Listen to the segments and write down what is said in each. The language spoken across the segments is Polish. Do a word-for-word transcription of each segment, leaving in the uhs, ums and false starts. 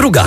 druga.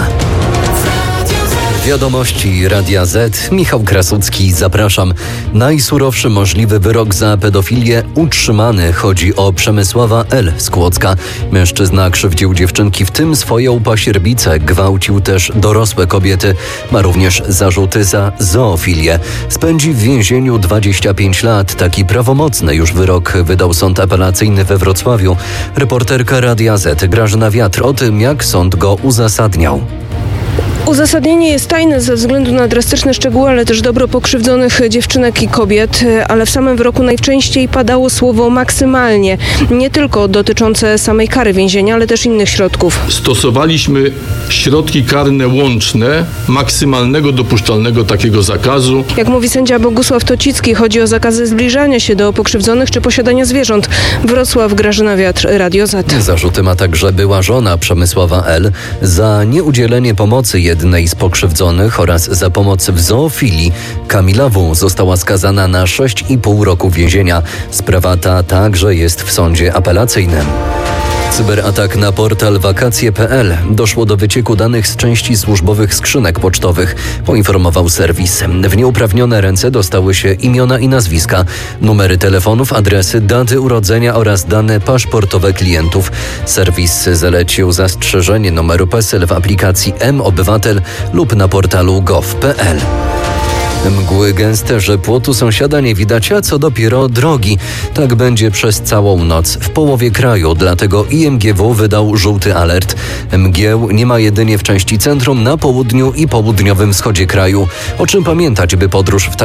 Wiadomości Radia Z. Michał Krasucki, zapraszam. Najsurowszy możliwy wyrok za pedofilię utrzymany. Chodzi o Przemysława L. z Kłodzka. Mężczyzna krzywdził dziewczynki, w tym swoją pasierbicę. Gwałcił też dorosłe kobiety. Ma również zarzuty za zoofilię. Spędzi w więzieniu dwadzieścia pięć lat. Taki prawomocny już wyrok wydał sąd apelacyjny we Wrocławiu. Reporterka Radia Z Grażyna Wiatr o tym, jak sąd go uzasadniał. Uzasadnienie jest tajne ze względu na drastyczne szczegóły, ale też dobro pokrzywdzonych dziewczynek i kobiet, ale w samym wyroku najczęściej padało słowo maksymalnie, nie tylko dotyczące samej kary więzienia, ale też innych środków. Stosowaliśmy środki karne łączne maksymalnego dopuszczalnego takiego zakazu. Jak mówi sędzia Bogusław Tocicki, chodzi o zakazy zbliżania się do pokrzywdzonych czy posiadania zwierząt. Wrocław, Grażyna Wiatr, Radio Z. Zarzuty ma także była żona Przemysława L. za nieudzielenie pomocy jednej z pokrzywdzonych oraz za pomoc w zoofilii. Kamila W. została skazana na sześć i pół roku więzienia. Sprawa ta także jest w sądzie apelacyjnym. Cyberatak na portal wakacje kropka pe el. Doszło do wycieku danych z części służbowych skrzynek pocztowych, poinformował serwis. W nieuprawnione ręce dostały się imiona i nazwiska, numery telefonów, adresy, daty urodzenia oraz dane paszportowe klientów. Serwis zalecił zastrzeżenie numeru PESEL w aplikacji M-Obywatel lub na portalu gov kropka pe el. Mgły gęste, że płotu sąsiada nie widać, a co dopiero drogi. Tak będzie przez całą noc w połowie kraju, dlatego I M G W wydał żółty alert. Mgieł nie ma jedynie w części centrum, na południu i południowym wschodzie kraju. O czym pamiętać, by podróż w tak